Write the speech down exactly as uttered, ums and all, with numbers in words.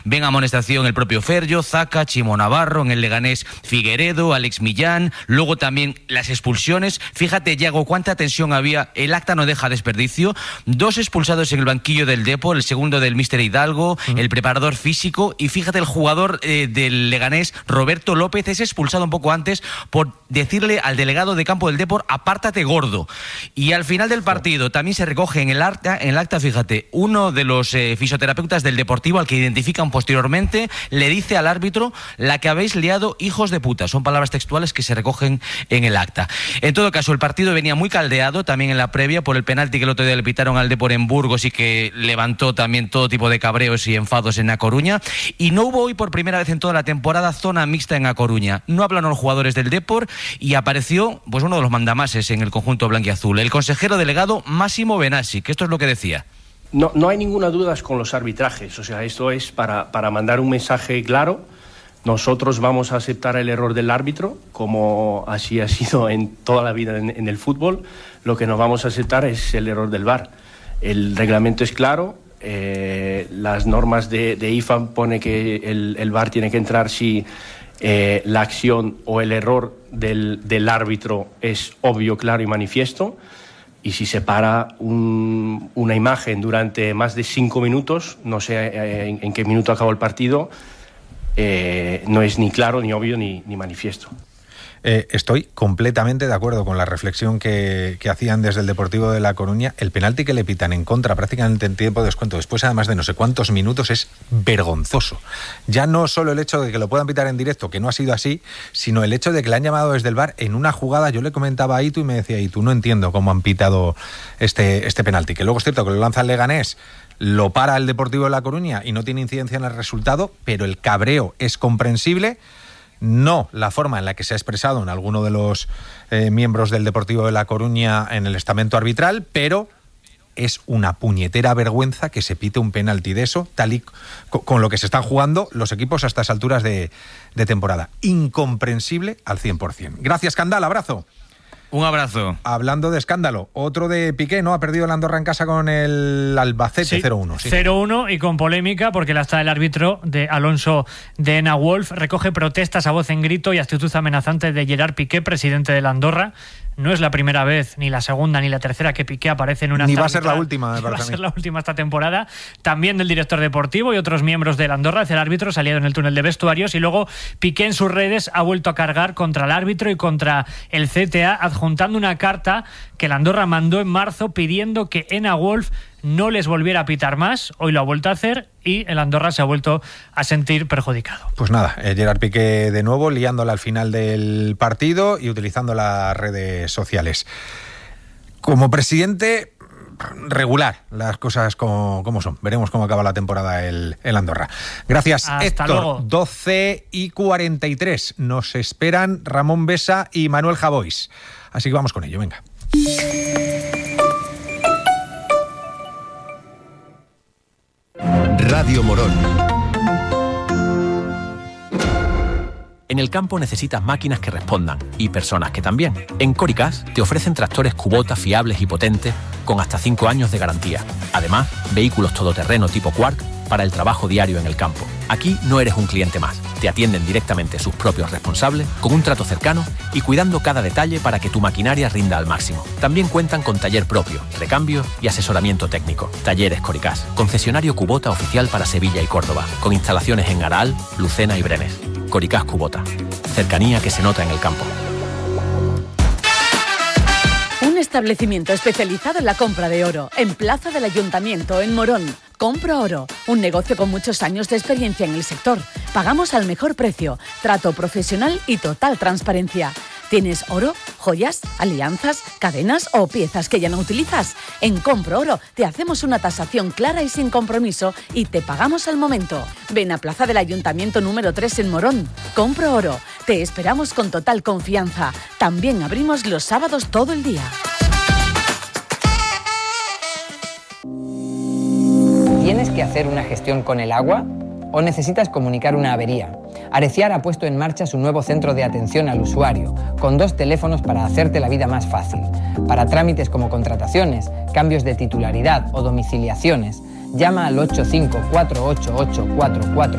Ven a amonestación el propio Ferllo, Zaca, Chimo Navarro, en el Leganés Figueredo, Alex Millán, luego también las expulsiones. Fíjate, Yago, cuánta tensión había, el acta no deja desperdicio. Dos expulsados en el banquillo del Depor, el segundo del míster Hidalgo, uh-huh. el preparador físico, y fíjate, el jugador eh, del Leganés, Roberto López, es expulsado un poco antes por decirle al delegado de campo del Depor, apártate gordo. Y al final del partido también se recoge en el acta, en el acta, fíjate, uno de los eh, fisioterapeutas del Deportivo, al que identifican posteriormente, le dice al árbitro: la que habéis liado, hijos de puta. Son palabras textuales que se recogen en el acta. En todo caso, el partido venía muy caldeado también en la previa por el penalti que el otro día le pitaron al Depor en Burgos y que levantó también todo tipo de cabreos y enfados en A Coruña. Y no hubo hoy por primera vez en toda la temporada zona mixta en A Coruña. No hablaron los jugadores del Depor y apareció pues uno de los mandamases en el conjunto blanquiazul, el consejero delegado Máximo Benassi, que esto es lo que decía. No, no hay ninguna duda con los arbitrajes, o sea, esto es para, para mandar un mensaje claro. Nosotros vamos a aceptar el error del árbitro, como así ha sido en toda la vida en, en el fútbol. Lo que no vamos a aceptar es el error del V A R. El reglamento es claro, eh, las normas de, de I F A pone que el, el V A R tiene que entrar si eh, la acción o el error del, del árbitro es obvio, claro y manifiesto. Y si se para un, una imagen durante más de cinco minutos, no sé eh, en, en qué minuto acabó el partido, eh, no es ni claro, ni obvio, ni, ni manifiesto. Eh, estoy completamente de acuerdo con la reflexión que, que hacían desde el Deportivo de La Coruña. El penalti que le pitan en contra prácticamente en tiempo de descuento, después además de no sé cuántos minutos, es vergonzoso. Ya no solo el hecho de que lo puedan pitar en directo, que no ha sido así, sino el hecho de que le han llamado desde el V A R en una jugada. Yo le comentaba a Itu y me decía: Itu, no entiendo cómo han pitado este, este penalti, que luego es cierto que lo lanza el Leganés, lo para el Deportivo de La Coruña y no tiene incidencia en el resultado, pero el cabreo es comprensible. No la forma en la que se ha expresado en alguno de los eh, miembros del Deportivo de La Coruña en el estamento arbitral, pero es una puñetera vergüenza que se pite un penalti de eso, tal y co- con lo que se están jugando los equipos a estas alturas de, de temporada. Incomprensible al cien por ciento. Gracias, Candal, abrazo. Un abrazo. Hablando de escándalo, otro de Piqué, ¿no? Ha perdido el Andorra en casa con el Albacete, sí, cero uno. Sí. cero uno y con polémica porque la hasta el árbitro de Alonso de Ena Wolf recoge protestas a voz en grito y actitud amenazante de Gerard Piqué, presidente del Andorra. No es la primera vez, ni la segunda, ni la tercera que Piqué aparece en una... Ni va a ser la última, me parece. Va a ser a la última esta temporada. También del director deportivo y otros miembros del Andorra hacia el árbitro salido en el túnel de vestuarios, y luego Piqué en sus redes ha vuelto a cargar contra el árbitro y contra el C T A, adjuntando una carta que el Andorra mandó en marzo pidiendo que Ena Wolf no les volviera a pitar más. Hoy lo ha vuelto a hacer y el Andorra se ha vuelto a sentir perjudicado. Pues nada, eh, Gerard Piqué de nuevo liándola al final del partido y utilizando las redes sociales. Como presidente, regular las cosas como, como son. Veremos cómo acaba la temporada el, el Andorra. Gracias, Hasta Héctor. luego. doce y cuarenta y tres. Nos esperan Ramón Besa y Manuel Javois. Así que vamos con ello, venga. Radio Morón. En el campo necesitas máquinas que respondan y personas que también. En Coricas te ofrecen tractores Kubota fiables y potentes con hasta cinco años de garantía. Además, vehículos todoterreno tipo Quark para el trabajo diario en el campo. Aquí no eres un cliente más. Te atienden directamente sus propios responsables, con un trato cercano y cuidando cada detalle para que tu maquinaria rinda al máximo. También cuentan con taller propio, recambio y asesoramiento técnico. Talleres Coricas, concesionario Kubota oficial para Sevilla y Córdoba, con instalaciones en Aral, Lucena y Brenes. Coricas Kubota, cercanía que se nota en el campo. Un establecimiento especializado en la compra de oro, en Plaza del Ayuntamiento, en Morón. Compro Oro, un negocio con muchos años de experiencia en el sector. Pagamos al mejor precio, trato profesional y total transparencia. ¿Tienes oro, joyas, alianzas, cadenas o piezas que ya no utilizas? En Compro Oro te hacemos una tasación clara y sin compromiso y te pagamos al momento. Ven a Plaza del Ayuntamiento número tres en Morón. Compro Oro. Te esperamos con total confianza. También abrimos los sábados todo el día. ¿Tienes que hacer una gestión con el agua o necesitas comunicar una avería? Areciar ha puesto en marcha su nuevo centro de atención al usuario, con dos teléfonos para hacerte la vida más fácil. Para trámites como contrataciones, cambios de titularidad o domiciliaciones, llama al ocho cinco cuatro ocho ocho cuatro cuatro